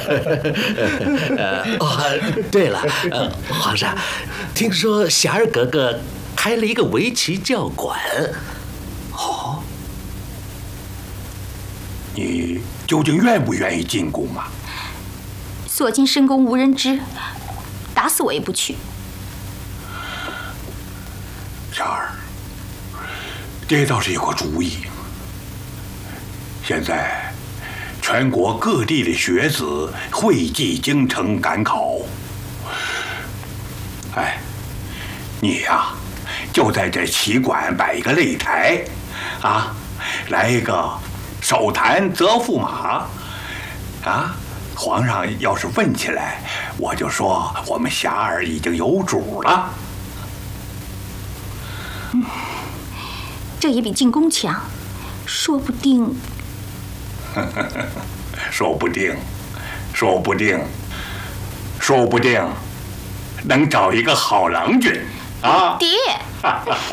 对了，皇上，听说霞儿格格开了一个围棋教馆。 哦，你究竟愿不愿意进宫啊？ 所进深宫无人知，打死我也不去。 霞儿，这倒是有个主意。现在，全国各地的学子汇集京城赶考。哎，你呀，就在这棋馆摆一个擂台，啊，来一个手弹则驸马，啊，皇上要是问起来，我就说我们霞儿已经有主了。 这也比进宫强，说不定。 说不定，能找一个好郎君啊！ 爹。